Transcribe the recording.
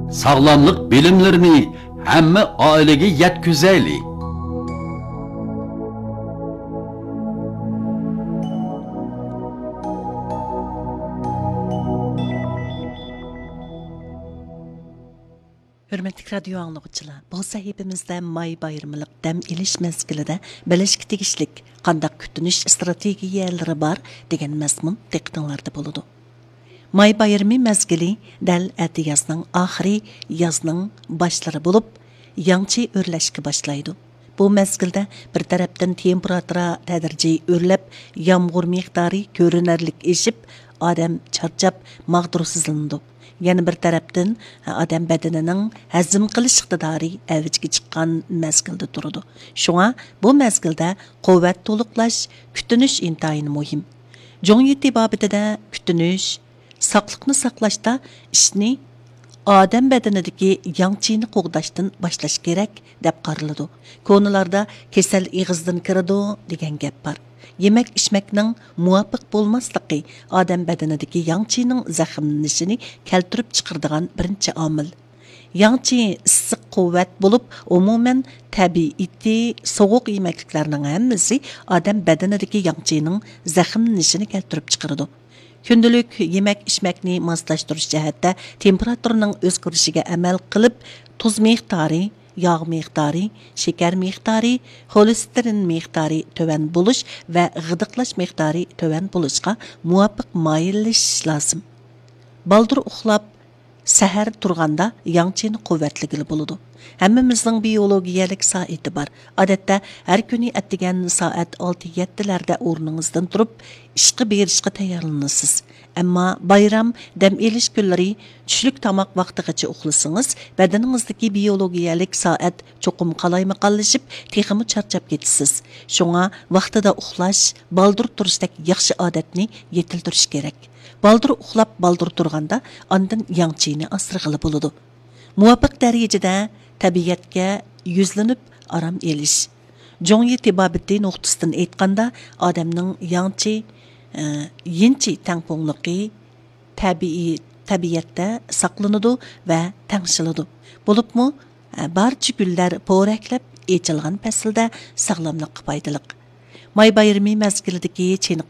Sağlamlık bilimlerini hamma oilaga yetkazaylik. Hürmetli radyo anlıqçılar, bu sahibimizde may bayramılık dam iliş mezgilide bilishga tegishlik qandaq kutunish strategiyalari bor degan mazmun diqqatinglarda bo'ladi. May bayrami mezgili dal ati yazning oxiri yazning boshlari bo'lib, yangi o'rlashga boshlaydi. Bu mezgilda bir tarafdan temperatura tadrijiy o'rlab, yomg'ir miqdori ko'rinarlik eshib, odam charchab, mag'dursizlanadi. Yana bir tarafdan odam badanining hazm qilish iqtidori avjiga chiqqan mezgilda turadi. Shunga bu mezgilda quvvat to'liqlash, kutunish intayin muhim. Jongyeti babitida kutunish, saqliqni saqlashda ishni odam badanidagi yangchini qo'g'dashdan boshlash kerak deb qaraladi. Ko'nlarda kasal ig'izdan kiradi degan gap bor. Yemek içmekning muvafiq bo'lmasligi odam badanidagi yangchining zaxmlanishini keltirib chiqaradigan birinchi omil. Yangchi issiq quvvat bo'lib, umuman tabiiy sovuq yemekliklarning hammasi odam badanidagi yangchining zaxmlanishini keltirib chiqaradi. Kundalik yemek içmekni moslashtirish jihatda temperaturaning o'zgarishiga amal qilib, tuz miqdori, yağ miqdori, şeker miqdori, xolesterin miqdori töven buluş ve gıdıklaş miqdori töven buluşqa muvafiq mayillashish lozim. Baldur uxlab, sahar turganda yangchini quvvatligili bo'ladi. Hammamizning biologiyalik soati bor. Odatda har kuni atdigan soat 6-7larda o'rningizdan turib, ishga berishga tayyorlanasiz. Ammo bayram, dam elish kunlari tushlik tomoq vaqtigacha uxlasangiz, badaningizdagi biologiyalik soat cho'qim qalaymaqonlashib, texmi charchab ketasiz. Shunga vaqtida uxlash, baldur turishdek yaxshi odatni yetiltirish kerak. Baldur uxlab, baldur turganda ondan yangchini asrag'ili bo'ladi. Muvafiq darajada tabiatga yuzlanib aram elish. Jongi tibabiti nuqtasidan aytganda, odamning yangchi, yinchi tangpongligi tabiatda saqlanadi va tangshiladi. Bo'libmi, barcha gullar po'raklab echilgan faslda sog'lomlikqa foydali. May bayrami mezgilidagi